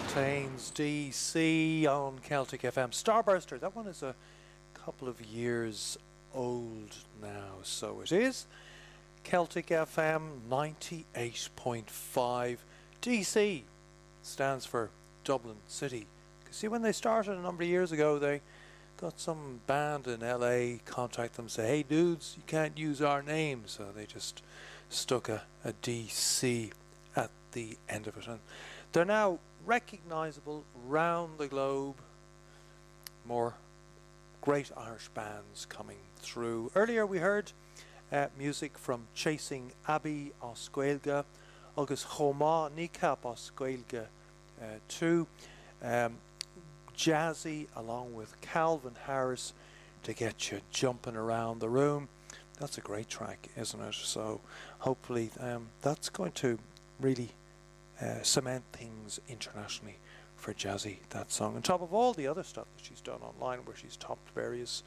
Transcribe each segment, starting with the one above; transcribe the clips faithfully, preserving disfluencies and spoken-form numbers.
Plains D C on Celtic F M. Starburster, that one is a couple of years old now, so it is. Celtic F M ninety-eight point five. D C stands for Dublin City. You see, when they started a number of years ago, they got some band in L A contact them and say, hey dudes, you can't use our name, so they just stuck a, a D C at the end of it, and they're now recognizable round the globe. More great Irish bands coming through. Earlier we heard uh, music from Chasing Abbey os Gaeilge, agus Chomá Nícap os Gaeilge uh, too. Um, jazzy along with Calvin Harris to get you jumping around the room. That's a great track, isn't it? So hopefully um, that's going to really uh, cement things internationally for Jazzy, that song, on top of all the other stuff that she's done online where she's topped various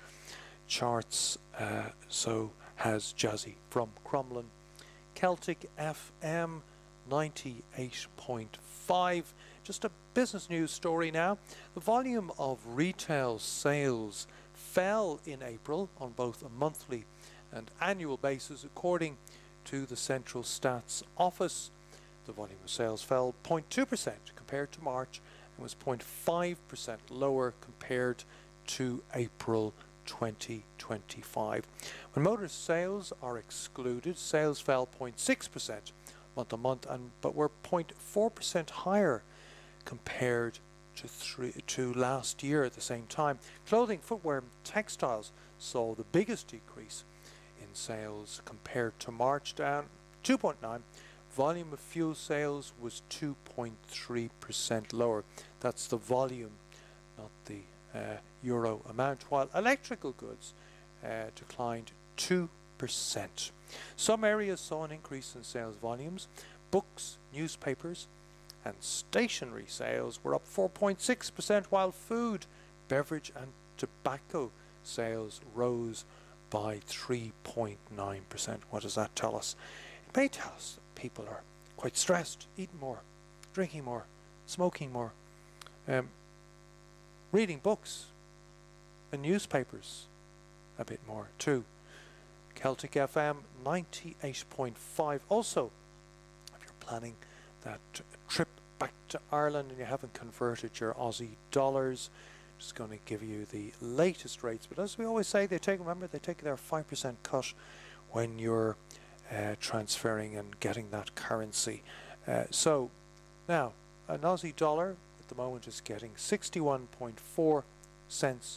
charts. Uh, so has Jazzy from Crumlin. Celtic F M ninety-eight point five. Just a business news story now. The volume of retail sales fell in April on both a monthly and annual basis, according to the Central Stats Office. The volume of sales fell zero point two percent compared to March and was zero point five percent lower compared to April twenty twenty-five. When motor sales are excluded, sales fell zero point six percent month on month, and but were zero point four percent higher compared to three, to last year at the same time. Clothing, footwear and textiles saw the biggest decrease in sales compared to March, down two point nine. Volume of fuel sales was two point three percent lower. That's the volume, not the uh, euro amount, while electrical goods uh, declined two percent. Some areas saw an increase in sales volumes. Books, newspapers and stationery sales were up four point six percent, while food, beverage and tobacco sales rose by three point nine percent. What does that tell us? It may tell us that people are quite stressed, eating more, drinking more, smoking more, um, reading books and newspapers a bit more too. Celtic F M ninety-eight point five. Also, if you're planning that trip back to Ireland and you haven't converted your Aussie dollars, just going to give you the latest rates. But as we always say, they take, remember, they take their five percent cut when you're uh, transferring and getting that currency. Uh, so now, an Aussie dollar at the moment is getting sixty-one point four cents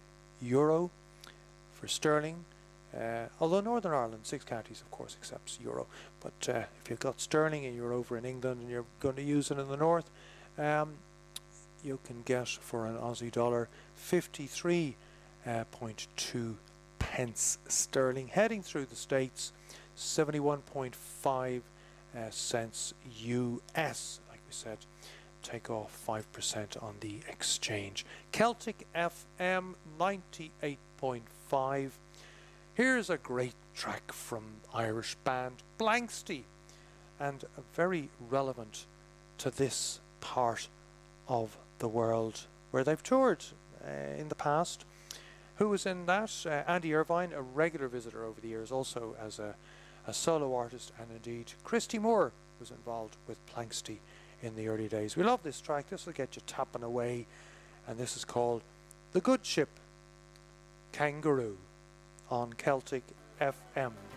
euro. For sterling, uh, although Northern Ireland, six counties of course accepts euro, but uh, if you've got sterling and you're over in England and you're going to use it in the north, um, you can get for an Aussie dollar fifty-three point two pence sterling. Heading through the States, seventy-one point five uh, cents U S. Like we said, take off five percent on the exchange. Celtic F M ninety-eight point five. Here's a great track from Irish band Blanksty, and very relevant to this part of the world where they've toured uh, in the past. Who was in that? Uh, Andy Irvine, a regular visitor over the years, also as a, a solo artist, and indeed Christy Moore was involved with Blanksty in the early days. We love this track. This will get you tapping away, and this is called The Good Ship, Kangaroo on Celtic F M.